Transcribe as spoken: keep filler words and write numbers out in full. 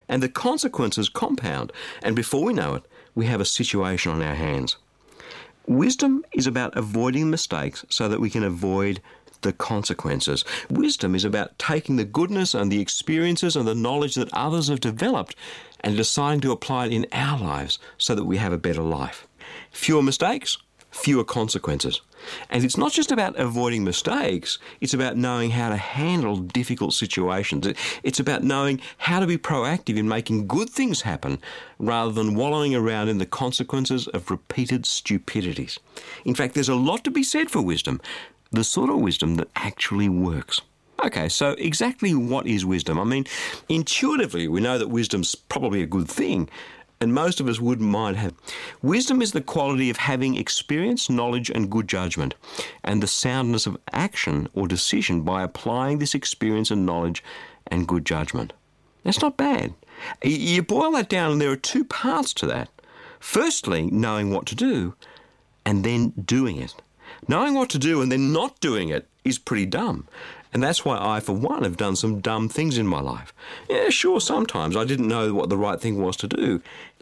and the consequences compound. And before we know it, we have a situation on our hands. Wisdom is about avoiding mistakes so that we can avoid the consequences. Wisdom is about taking the goodness and the experiences and the knowledge that others have developed and deciding to apply it in our lives so that we have a better life. Fewer mistakes, fewer consequences. And it's not just about avoiding mistakes, it's about knowing how to handle difficult situations. It's about knowing how to be proactive in making good things happen rather than wallowing around in the consequences of repeated stupidities. In fact, there's a lot to be said for wisdom, the sort of wisdom that actually works. Okay, so exactly what is wisdom? I mean, intuitively, we know that wisdom's probably a good thing, and most of us wouldn't mind having. Wisdom is the quality of having experience, knowledge, and good judgment, and the soundness of action or decision by applying this experience and knowledge and good judgment. That's not bad. You boil that down, and there are two parts to that. Firstly, knowing what to do, and then doing it. Knowing what to do and then not doing it is pretty dumb. And that's why I, for one, have done some dumb things in my life. Yeah, sure, sometimes I didn't know what the right thing was to do.